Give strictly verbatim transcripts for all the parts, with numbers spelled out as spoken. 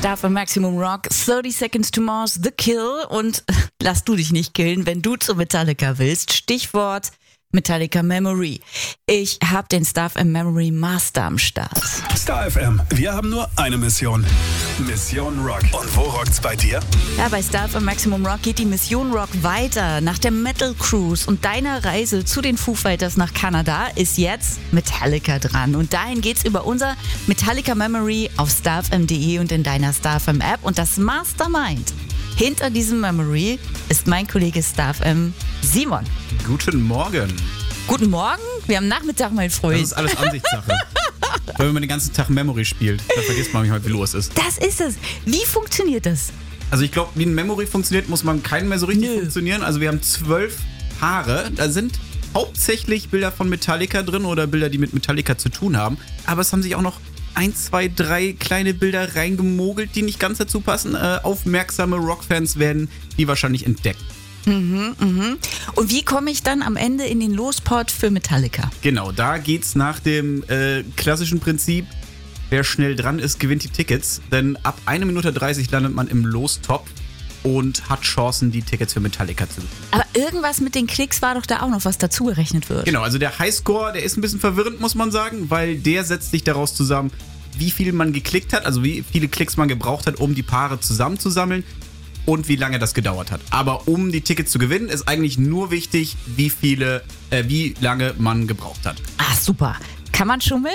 Star von Maximum Rock, thirty Seconds to Mars, The Kill und lass du dich nicht killen, wenn du zu Metallica willst. Stichwort Metallica Memory. Ich hab den Star F M Memory Master am Start. Star F M, wir haben nur eine Mission. Mission Rock. Und wo rockt's bei dir? Ja, bei Star F M Maximum Rock geht die Mission Rock weiter. Nach der Metal Cruise und deiner Reise zu den Foo Fighters nach Kanada ist jetzt Metallica dran. Und dahin geht's über unser Metallica Memory auf starfm punkt de und in deiner Star F M App. Und das Mastermind hinter diesem Memory ist mein Kollege Star F M Simon. Guten Morgen. Guten Morgen. Wir haben Nachmittag, mein Freund. Das ist alles Ansichtssache. Weil wenn man den ganzen Tag Memory spielt, dann vergisst man manchmal, wie los ist. Das ist es. Wie funktioniert das? Also ich glaube, wie ein Memory funktioniert, muss man keinen mehr so richtig Nö. funktionieren. Also wir haben zwölf Paare. Da sind hauptsächlich Bilder von Metallica drin oder Bilder, die mit Metallica zu tun haben. Aber es haben sich auch noch ein, zwei, drei kleine Bilder reingemogelt, die nicht ganz dazu passen. Äh, aufmerksame Rockfans werden die wahrscheinlich entdecken. Mhm, mhm. Und wie komme ich dann am Ende in den Lospot für Metallica? Genau, da geht's nach dem äh, klassischen Prinzip, wer schnell dran ist, gewinnt die Tickets. Denn ab eine Minute dreißig landet man im Lostop und hat Chancen, die Tickets für Metallica zu gewinnen. Aber irgendwas mit den Klicks war doch da auch noch, was dazugerechnet wird. Genau, also der Highscore, der ist ein bisschen verwirrend, muss man sagen, weil der setzt sich daraus zusammen, wie viel man geklickt hat, also wie viele Klicks man gebraucht hat, um die Paare zusammenzusammeln. Und wie lange das gedauert hat. Aber um die Tickets zu gewinnen, ist eigentlich nur wichtig, wie viele, äh, wie lange man gebraucht hat. Ach, super. Kann man schummeln?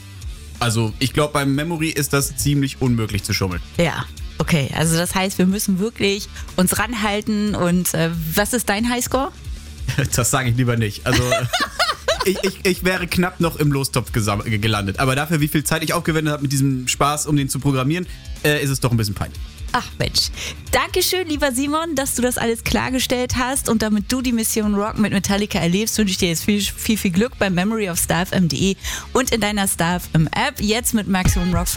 Also ich glaube, beim Memory ist das ziemlich unmöglich zu schummeln. Ja. Okay, also das heißt, wir müssen wirklich uns ranhalten. Und äh, was ist dein Highscore? Das sage ich lieber nicht. Also ich, ich, ich wäre knapp noch im Lostopf gesam- gelandet. Aber dafür, wie viel Zeit ich aufgewendet habe mit diesem Spaß, um den zu programmieren, äh, ist es doch ein bisschen peinlich. Ach Mensch. Dankeschön, lieber Simon, dass du das alles klargestellt hast. Und damit du die Mission Rock mit Metallica erlebst, wünsche ich dir jetzt viel, viel, viel Glück beim Memory auf starfm punkt de und in deiner Star F M App. Jetzt mit Maximum Rock.